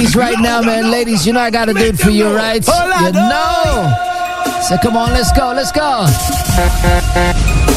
ladies right now, man. Ladies, you know I gotta do it for you, right? You know. So come on, let's go.